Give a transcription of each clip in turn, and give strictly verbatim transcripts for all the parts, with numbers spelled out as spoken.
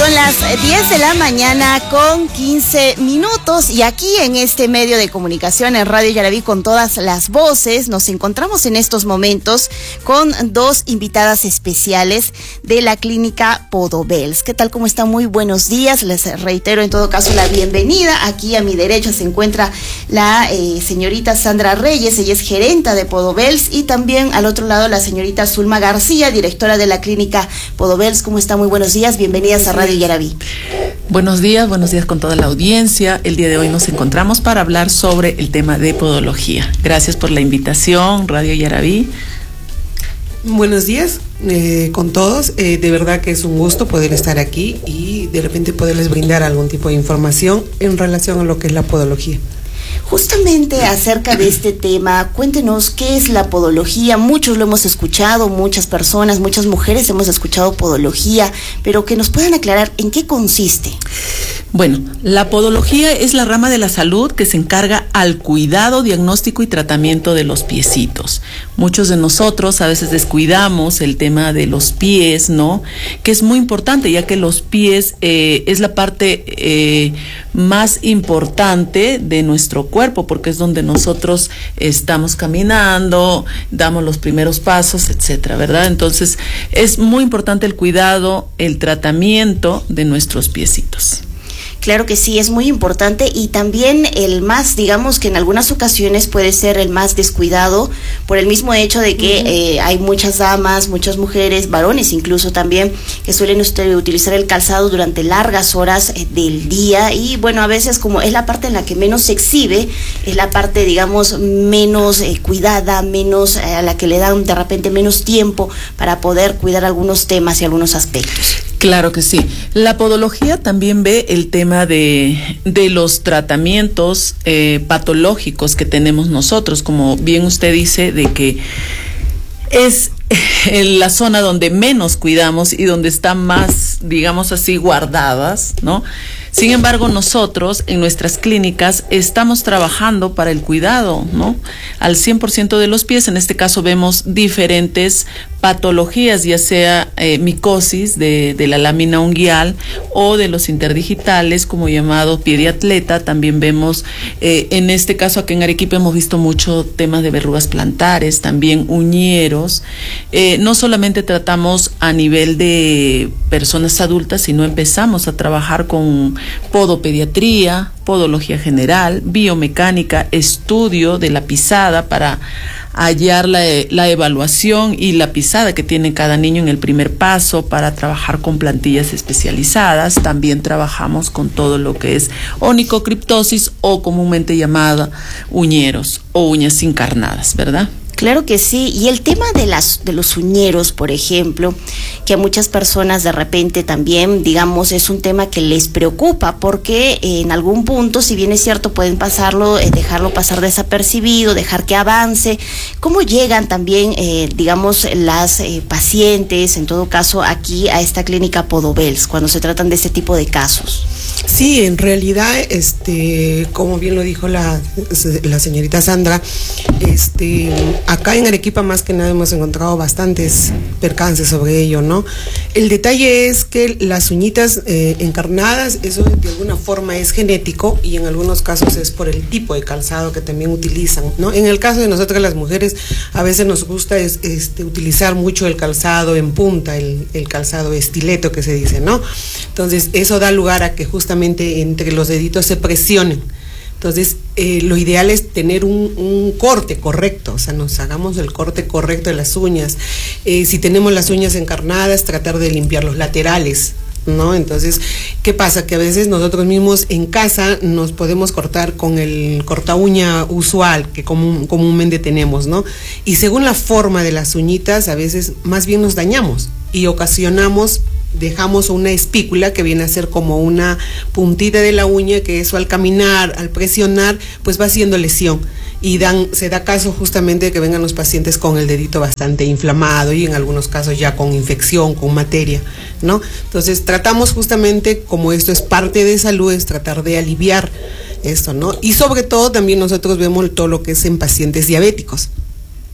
Son las diez de la mañana con quince minutos y aquí en este medio de comunicación en Radio Yaraví con todas las voces nos encontramos en estos momentos con dos invitadas especiales de la clínica Podobels. ¿Qué tal? ¿Cómo están? Muy buenos días. Les reitero en todo caso la bienvenida. Aquí a mi derecha se encuentra la eh, señorita Sandra Reyes, ella es gerenta de Podobels, y también al otro lado la señorita Zulma García, directora de la clínica Podobels. ¿Cómo está? Muy buenos días. Bienvenidas a Radio Yaraví. Buenos días, buenos días con toda la audiencia. El día de hoy nos encontramos para hablar sobre el tema de podología. Gracias por la invitación, Radio Yaraví. Buenos días eh, con todos. Eh, de verdad que es un gusto poder estar aquí y de repente poderles brindar algún tipo de información en relación a lo que es la podología. Justamente acerca de este tema, cuéntenos qué es la podología. Muchos lo hemos escuchado, muchas personas, muchas mujeres hemos escuchado podología, pero que nos puedan aclarar en qué consiste. Bueno, la podología es la rama de la salud que se encarga al cuidado, diagnóstico y tratamiento de los piecitos. Muchos de nosotros a veces descuidamos el tema de los pies, ¿no? Que es muy importante, ya que los pies eh, es la parte eh, más importante de nuestro cuerpo, porque es donde nosotros estamos caminando, damos los primeros pasos, etcétera, ¿verdad? Entonces, es muy importante el cuidado, el tratamiento de nuestros piecitos. Claro que sí, es muy importante, y también el más, digamos que en algunas ocasiones puede ser el más descuidado por el mismo hecho de que uh-huh. eh, hay muchas damas, muchas mujeres, varones incluso también, que suelen usted utilizar el calzado durante largas horas eh, del día, y bueno, a veces como es la parte en la que menos se exhibe, es la parte, digamos, menos eh, cuidada, menos eh, a la que le dan de repente menos tiempo para poder cuidar algunos temas y algunos aspectos. Claro que sí. La podología también ve el tema de, de los tratamientos eh, patológicos que tenemos nosotros, como bien usted dice, de que es en la zona donde menos cuidamos y donde están más, digamos así, guardadas, ¿no? Sin embargo, nosotros en nuestras clínicas estamos trabajando para el cuidado, ¿no? Al cien por ciento de los pies. En este caso vemos diferentes patologías, ya sea eh, micosis de, de la lámina unguial o de los interdigitales, como llamado pie de atleta. También vemos, eh, en este caso aquí en Arequipa hemos visto mucho temas de verrugas plantares, también uñeros. Eh, no solamente tratamos a nivel de personas adultas, sino empezamos a trabajar con podopediatría, podología general, biomecánica, estudio de la pisada para hallar la, la evaluación y la pisada que tiene cada niño en el primer paso, para trabajar con plantillas especializadas. También trabajamos con todo lo que es onicocriptosis o comúnmente llamada uñeros o uñas encarnadas, ¿verdad? Claro que sí, y el tema de las de los uñeros, por ejemplo, que a muchas personas de repente también, digamos, es un tema que les preocupa, porque eh, en algún punto, si bien es cierto, pueden pasarlo, eh, dejarlo pasar desapercibido, dejar que avance. ¿Cómo llegan también, eh, digamos, las eh, pacientes, en todo caso, aquí a esta clínica Podobels, cuando se tratan de este tipo de casos? Sí, en realidad, este, como bien lo dijo la, la señorita Sandra, este, acá en Arequipa más que nada hemos encontrado bastantes percances sobre ello, ¿no? El detalle es que las uñitas eh, encarnadas, eso de alguna forma es genético, y en algunos casos es por el tipo de calzado que también utilizan, ¿no? En el caso de nosotras las mujeres, a veces nos gusta es, este, utilizar mucho el calzado en punta, el, el calzado estileto que se dice, ¿no? Entonces eso da lugar a que justamente entre los deditos se presionen. Entonces, eh, lo ideal es tener un, un corte correcto, o sea, nos hagamos el corte correcto de las uñas. Eh, si tenemos las uñas encarnadas, tratar de limpiar los laterales, ¿no? Entonces, ¿qué pasa? Que a veces nosotros mismos en casa nos podemos cortar con el corta uña usual que común, comúnmente tenemos, ¿no? Y según la forma de las uñitas, a veces más bien nos dañamos y ocasionamos, dejamos una espícula que viene a ser como una puntita de la uña, que eso al caminar, al presionar, pues va haciendo lesión, y dan, se da caso justamente de que vengan los pacientes con el dedito bastante inflamado y en algunos casos ya con infección, con materia, ¿no? Entonces tratamos justamente, como esto es parte de salud, es tratar de aliviar esto, ¿no? Y sobre todo también nosotros vemos todo lo que es en pacientes diabéticos.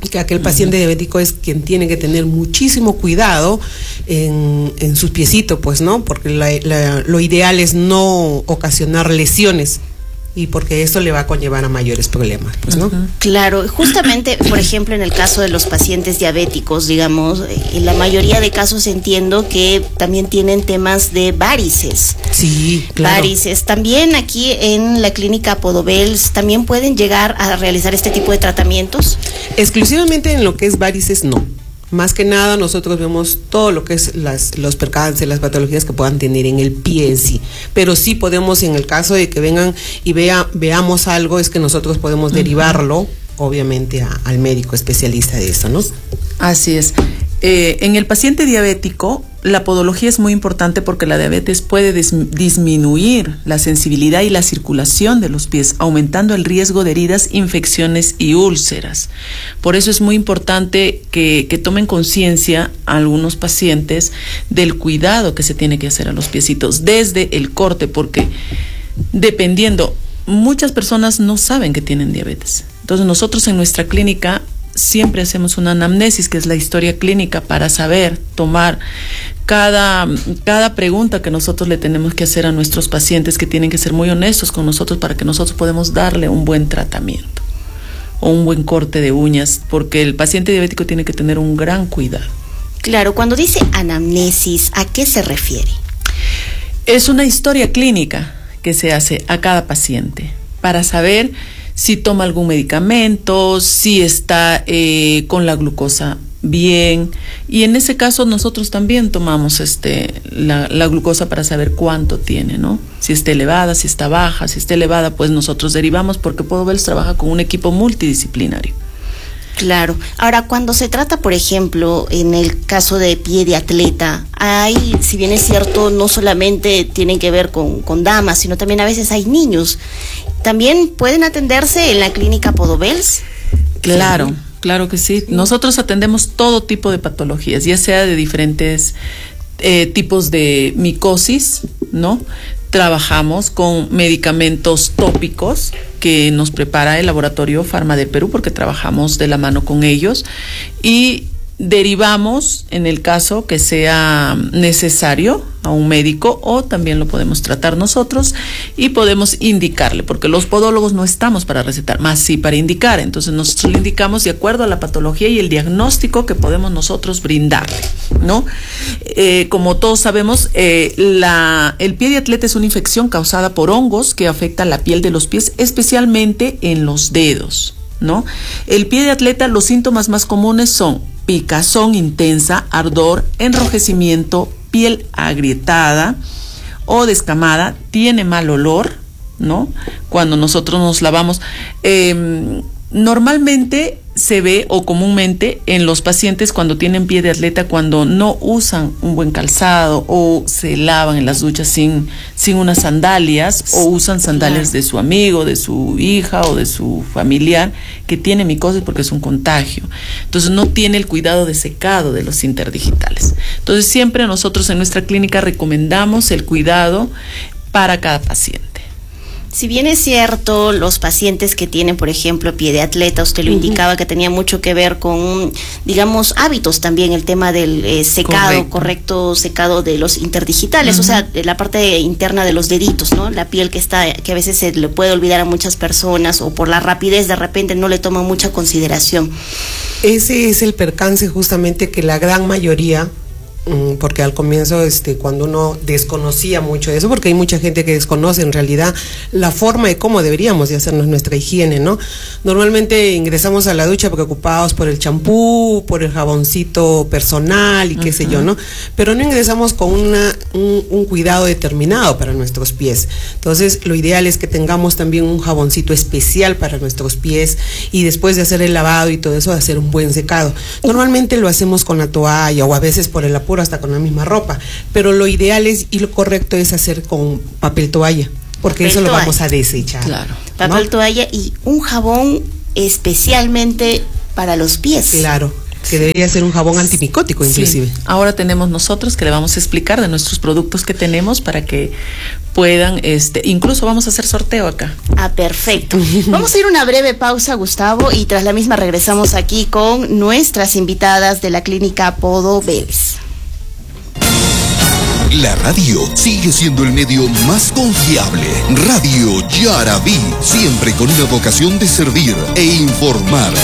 que aquel paciente uh-huh. diabético es quien tiene que tener muchísimo cuidado en, en sus piecitos, pues, ¿no? Porque la, la, lo ideal es no ocasionar lesiones, y porque esto le va a conllevar a mayores problemas, pues, ¿no? Uh-huh. Claro, justamente, por ejemplo, en el caso de los pacientes diabéticos, digamos, en la mayoría de casos entiendo que también tienen temas de varices. Sí, claro. Varices. También aquí en la clínica Podobels, ¿también pueden llegar a realizar este tipo de tratamientos? Exclusivamente en lo que es varices, no. Más que nada nosotros vemos todo lo que es las, los percances, las patologías que puedan tener en el pie en sí, pero sí podemos, en el caso de que vengan y vea, veamos algo, es que nosotros podemos uh-huh. derivarlo, obviamente, a, al médico especialista de eso, ¿no? Así es. Eh, en el paciente diabético, la podología es muy importante porque la diabetes puede dis- disminuir la sensibilidad y la circulación de los pies, aumentando el riesgo de heridas, infecciones y úlceras. Por eso es muy importante que, que tomen conciencia algunos pacientes del cuidado que se tiene que hacer a los piecitos desde el corte, porque dependiendo, muchas personas no saben que tienen diabetes. Entonces nosotros en nuestra clínica siempre hacemos una anamnesis, que es la historia clínica, para saber tomar cada, cada pregunta que nosotros le tenemos que hacer a nuestros pacientes, que tienen que ser muy honestos con nosotros para que nosotros podamos darle un buen tratamiento o un buen corte de uñas, porque el paciente diabético tiene que tener un gran cuidado. Claro, cuando dice anamnesis, ¿a qué se refiere? Es una historia clínica que se hace a cada paciente para saber si toma algún medicamento, si está eh, con la glucosa bien, y en ese caso nosotros también tomamos este la, la glucosa para saber cuánto tiene, ¿no? Si está elevada, si está baja. Si está elevada, pues nosotros derivamos, porque Podobels trabaja con un equipo multidisciplinario. Claro. Ahora, cuando se trata, por ejemplo, en el caso de pie de atleta, hay, si bien es cierto, no solamente tienen que ver con, con damas, sino también a veces hay niños. ¿También pueden atenderse en la clínica Podobels? Claro, sí. Claro que sí. Nosotros atendemos todo tipo de patologías, ya sea de diferentes eh, tipos de micosis, ¿no? Trabajamos con medicamentos tópicos que nos prepara el laboratorio Pharma del Perú, porque trabajamos de la mano con ellos, y derivamos en el caso que sea necesario a un médico, o también lo podemos tratar nosotros y podemos indicarle, porque los podólogos no estamos para recetar, más sí para indicar. Entonces nosotros le indicamos de acuerdo a la patología y el diagnóstico que podemos nosotros brindarle, ¿no? Eh, como todos sabemos, eh, la, el pie de atleta es una infección causada por hongos que afecta la piel de los pies, especialmente en los dedos, ¿no? El pie de atleta, los síntomas más comunes son picazón intensa, ardor, enrojecimiento, piel agrietada o descamada, tiene mal olor, ¿no? Cuando nosotros nos lavamos, eh, normalmente se ve, o comúnmente en los pacientes cuando tienen pie de atleta, cuando no usan un buen calzado o se lavan en las duchas sin, sin unas sandalias, o usan sandalias claro. de su amigo, de su hija o de su familiar que tiene micosis, porque es un contagio. Entonces no tiene el cuidado de secado de los interdigitales. Entonces siempre nosotros en nuestra clínica recomendamos el cuidado para cada paciente. Si bien es cierto, los pacientes que tienen, por ejemplo, pie de atleta, usted lo uh-huh. indicaba que tenía mucho que ver con, digamos, hábitos también, el tema del eh, secado, correcto. correcto secado de los interdigitales, uh-huh. o sea, de la parte interna de los deditos, ¿no? La piel que está, que a veces se le puede olvidar a muchas personas, o por la rapidez de repente no le toman mucha consideración. Ese es el percance justamente que la gran mayoría, porque al comienzo este cuando uno desconocía mucho de eso, porque hay mucha gente que desconoce en realidad la forma de cómo deberíamos de hacernos nuestra higiene, ¿no? Normalmente ingresamos a la ducha preocupados por el champú, por el jaboncito personal y qué uh-huh. sé yo, ¿no? Pero no ingresamos con una un, un cuidado determinado para nuestros pies. Entonces lo ideal es que tengamos también un jaboncito especial para nuestros pies, y después de hacer el lavado y todo eso, hacer un buen secado. Normalmente lo hacemos con la toalla, o a veces por el apuro hasta con la misma ropa, pero lo ideal es y lo correcto es hacer con papel toalla, porque papel eso toalla. Lo vamos a desechar. Claro. Papel ¿no? toalla y un jabón especialmente para los pies. Claro. que debería ser un jabón antimicótico inclusive. Sí. Ahora tenemos nosotros que le vamos a explicar de nuestros productos que tenemos para que puedan, este, incluso vamos a hacer sorteo acá. Ah, perfecto. Vamos a ir a una breve pausa, Gustavo, y tras la misma regresamos aquí con nuestras invitadas de la clínica Podo Vélez. La radio sigue siendo el medio más confiable. Radio Yaraví, siempre con una vocación de servir e informar.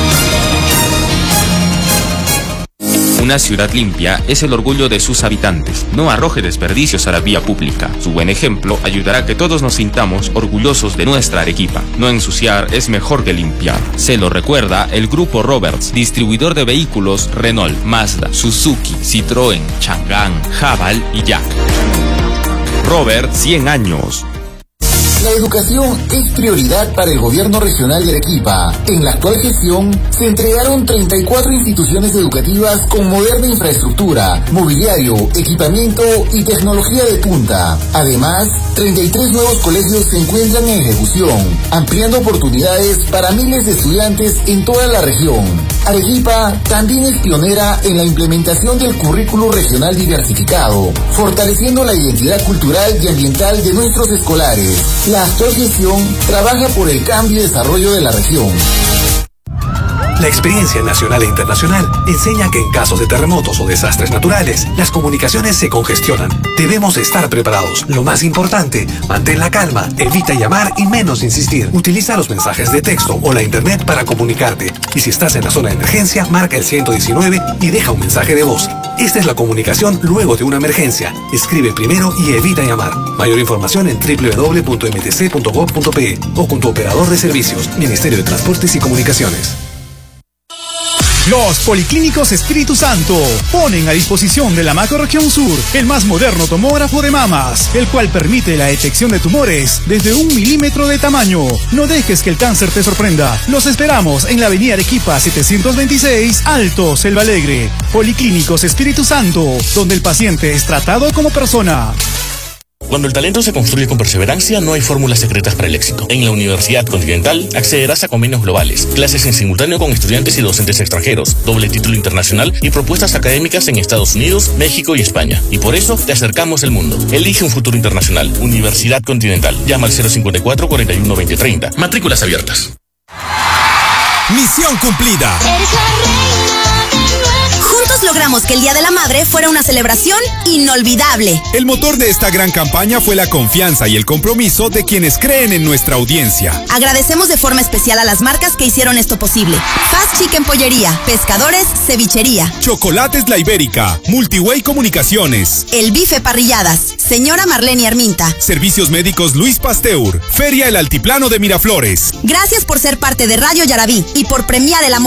Una ciudad limpia es el orgullo de sus habitantes. No arroje desperdicios a la vía pública. Su buen ejemplo ayudará a que todos nos sintamos orgullosos de nuestra Arequipa. No ensuciar es mejor que limpiar. Se lo recuerda el Grupo Roberts, distribuidor de vehículos Renault, Mazda, Suzuki, Citroën, Chang'an, Haval y Jack. Robert, cien años. La educación es prioridad para el gobierno regional de Arequipa. En la actual gestión se entregaron treinta y cuatro instituciones educativas con moderna infraestructura, mobiliario, equipamiento y tecnología de punta. Además, treinta y tres nuevos colegios se encuentran en ejecución, ampliando oportunidades para miles de estudiantes en toda la región. Arequipa también es pionera en la implementación del currículo regional diversificado, fortaleciendo la identidad cultural y ambiental de nuestros escolares. La actual gestión trabaja por el cambio y desarrollo de la región. La experiencia nacional e internacional enseña que en casos de terremotos o desastres naturales, las comunicaciones se congestionan. Debemos estar preparados. Lo más importante, mantén la calma, evita llamar y menos insistir. Utiliza los mensajes de texto o la internet para comunicarte. Y si estás en la zona de emergencia, marca el ciento diecinueve y deja un mensaje de voz. Esta es la comunicación luego de una emergencia. Escribe primero y evita llamar. Mayor información en doble u doble u doble u punto m t c punto gov punto p e o con tu operador de servicios, Ministerio de Transportes y Comunicaciones. Los Policlínicos Espíritu Santo ponen a disposición de la Macrorregión Sur el más moderno tomógrafo de mamas, el cual permite la detección de tumores desde un milímetro de tamaño. No dejes que el cáncer te sorprenda. Los esperamos en la avenida Arequipa setecientos veintiséis, Alto, Selva Alegre. Policlínicos Espíritu Santo, donde el paciente es tratado como persona. Cuando el talento se construye con perseverancia, no hay fórmulas secretas para el éxito. En la Universidad Continental accederás a convenios globales, clases en simultáneo con estudiantes y docentes extranjeros, doble título internacional y propuestas académicas en Estados Unidos, México y España. Y por eso te acercamos el mundo. Elige un futuro internacional. Universidad Continental. Llama al cero cincuenta y cuatro, cuarenta y uno, veinte, treinta. Matrículas abiertas. Misión cumplida. Juntos logramos que el Día de la Madre fuera una celebración inolvidable. El motor de esta gran campaña fue la confianza y el compromiso de quienes creen en nuestra audiencia. Agradecemos de forma especial a las marcas que hicieron esto posible. Fast Chicken Pollería, Pescadores, Cevichería, Chocolates La Ibérica, Multiway Comunicaciones, El Bife Parrilladas, Señora Marlene Arminta, Servicios Médicos Luis Pasteur, Feria El Altiplano de Miraflores. Gracias por ser parte de Radio Yaraví y por premiar el amor